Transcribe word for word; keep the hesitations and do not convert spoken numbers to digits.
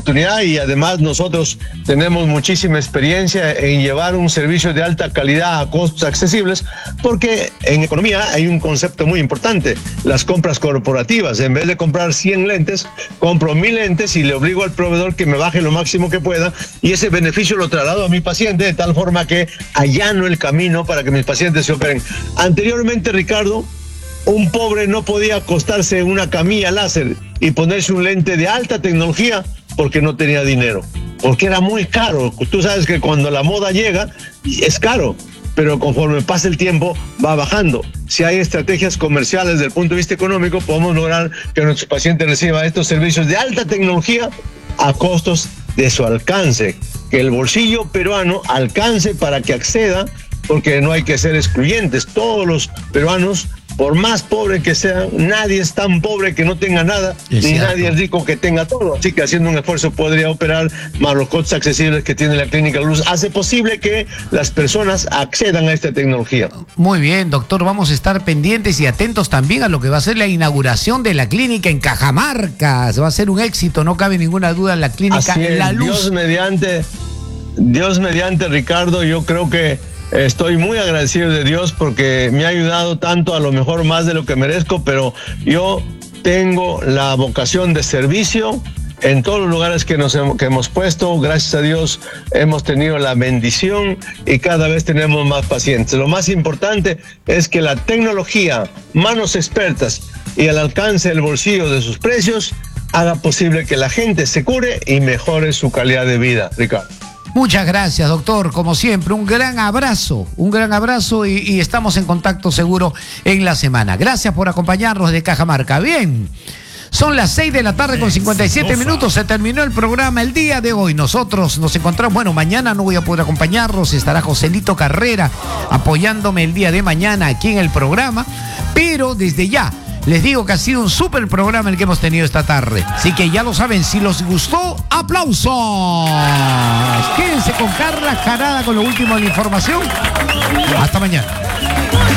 oportunidad y además nosotros tenemos muchísima experiencia en llevar un servicio de alta calidad a costos accesibles, porque en economía hay un concepto muy importante, las compras corporativas. En vez de comprar cien lentes, compro mil lentes y le obligo al proveedor que me baje lo máximo que pueda, y ese beneficio lo traslado a mi paciente de tal forma que allano el camino para que mis pacientes se operen. Anteriormente, Ricardo, un pobre no podía acostarse en una camilla láser y ponerse un lente de alta tecnología porque no tenía dinero, porque era muy caro. Tú sabes que cuando la moda llega es caro, pero conforme pasa el tiempo va bajando. Si hay estrategias comerciales desde el punto de vista económico, podemos lograr que nuestros pacientes reciban estos servicios de alta tecnología a costos de su alcance, que el bolsillo peruano alcance para que acceda, porque no hay que ser excluyentes. Todos los peruanos, por más pobre que sean, nadie es tan pobre que no tenga nada, es ni cierto. nadie es rico que tenga todo. Así que haciendo un esfuerzo podría operar, más los costos accesibles que tiene la Clínica Luz, hace posible que las personas accedan a esta tecnología. Muy bien, doctor, vamos a estar pendientes y atentos también a lo que va a ser la inauguración de la clínica en Cajamarca. Se va a ser un éxito, no cabe ninguna duda, la Clínica Así es, La Luz. Dios mediante, Dios mediante, Ricardo, yo creo que estoy muy agradecido de Dios porque me ha ayudado tanto, a lo mejor más de lo que merezco, pero yo tengo la vocación de servicio en todos los lugares que nos hemos, que hemos puesto. Gracias a Dios hemos tenido la bendición y cada vez tenemos más pacientes. Lo más importante es que la tecnología, manos expertas y el alcance del bolsillo de sus precios haga posible que la gente se cure y mejore su calidad de vida, Ricardo. Muchas gracias, doctor. Como siempre, un gran abrazo, un gran abrazo y, y estamos en contacto seguro en la semana. Gracias por acompañarnos de Cajamarca. Bien, son las seis de la tarde con cincuenta y siete minutos. Se terminó el programa el día de hoy. Nosotros nos encontramos, bueno, mañana no voy a poder acompañarlos. Estará Joselito Carrera apoyándome el día de mañana aquí en el programa. Pero desde ya les digo que ha sido un súper programa el que hemos tenido esta tarde. Así que ya lo saben, si les gustó, ¡aplausos! Quédense con Carla Jarada con lo último de la información. Hasta mañana.